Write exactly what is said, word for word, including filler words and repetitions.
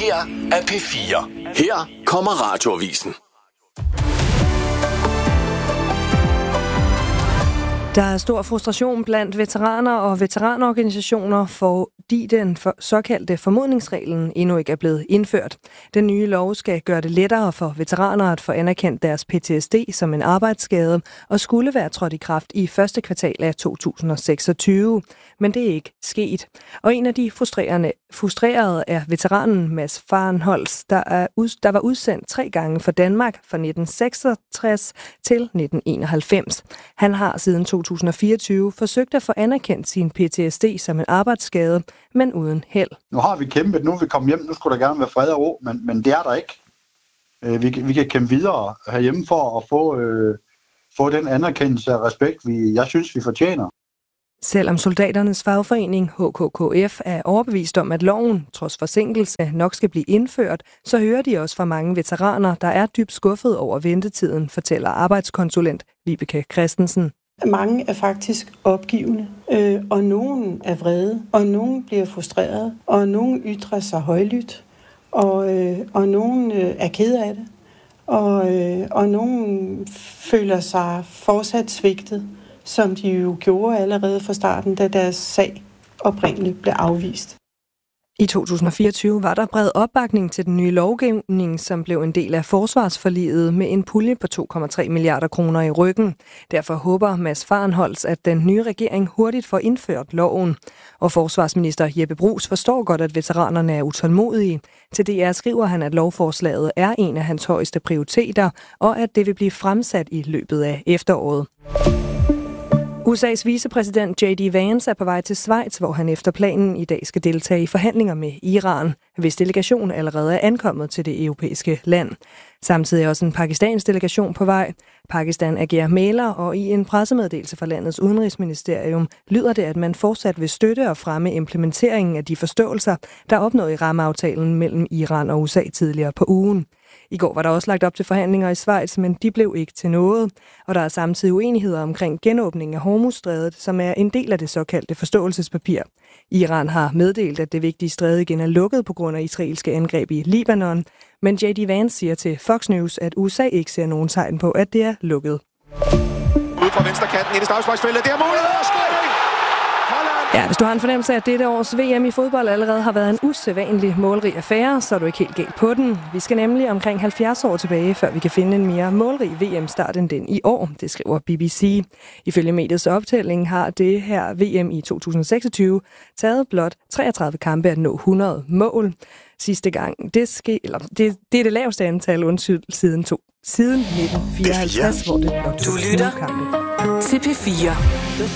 her er P fire. Her kommer Radioavisen. Der er stor frustration blandt veteraner og veteranorganisationer, fordi den for såkaldte formodningsreglen endnu ikke er blevet indført. Den nye lov skal gøre det lettere for veteraner at få anerkendt deres P T S D som en arbejdsskade og skulle være trådt i kraft i første kvartal af to tusind og seksogtyve. Men det er ikke sket. Og en af de frustrerende, frustrerede er veteranen Mads Farenholtz, der, er, der var udsendt tre gange for Danmark fra nitten seksogtres til nitten enoghalvfems. Han har siden to tusind og fireogtyve forsøgt at få anerkendt sin P T S D som en arbejdsskade, men uden held. Nu har vi kæmpet, nu er vi kommet hjem, nu skulle der gerne være fred og ro, men, men det er der ikke. Vi, vi kan kæmpe videre herhjemme for at få, øh, få den anerkendelse og respekt, vi, jeg synes, vi fortjener. Selvom soldaternes fagforening H K K F er overbevist om, at loven, trods forsinkelse, nok skal blive indført, så hører de også fra mange veteraner, der er dybt skuffet over ventetiden, fortæller arbejdskonsulent Vibeke Christensen. Mange er faktisk opgivende, øh, og nogen er vrede, og nogen bliver frustreret, og nogen ytrer sig højlydt, og, øh, og nogen øh, er ked af det, og, øh, og nogen føler sig fortsat svigtet, som de jo gjorde allerede fra starten, da deres sag oprindeligt blev afvist. I to tusind og fireogtyve var der bred opbakning til den nye lovgivning, som blev en del af forsvarsforliget med en pulje på to komma tre milliarder kroner i ryggen. Derfor håber Mads Farenholtz, at den nye regering hurtigt får indført loven. Og forsvarsminister Jeppe Bruus forstår godt, at veteranerne er utålmodige. Til D R skriver han, at lovforslaget er en af hans højeste prioriteter, og at det vil blive fremsat i løbet af efteråret. U S A's vicepræsident J D Vance er på vej til Schweiz, hvor han efter planen i dag skal deltage i forhandlinger med Iran, hvis delegation allerede er ankommet til det europæiske land. Samtidig er også en pakistansk delegation på vej. Pakistan agerer mægler, og i en pressemeddelelse fra landets udenrigsministerium lyder det, at man fortsat vil støtte og fremme implementeringen af de forståelser, der er opnået i rammeaftalen mellem Iran og U S A tidligere på ugen. I går var der også lagt op til forhandlinger i Schweiz, men de blev ikke til noget. Og der er samtidig uenigheder omkring genåbningen af Hormuzstrædet, som er en del af det såkaldte forståelsespapir. Iran har meddelt, at det vigtige stræde igen er lukket på grund af israelske angreb i Libanon. Men J D Vance siger til Fox News, at U S A ikke ser nogen tegn på, at det er lukket. Ud fra venstre kanten i det straffesparksfelt, det er mulighed at score! Ja, hvis du har en fornemmelse af, at dette års V M i fodbold allerede har været en usædvanlig målrig affære, så er du ikke helt galt på den. Vi skal nemlig omkring halvfjerds år tilbage, før vi kan finde en mere målrig V M-start end den i år, det skriver B B C. Ifølge mediets optælling har det her V M i to tusind og seksogtyve taget blot treogtredive kampe at nå hundrede mål. Sidste gang, det, ske, eller det, det er det laveste antal undskyld siden, to, siden nitten fireoghalvtreds, hvor det blot Du lytter kampe. til P fire.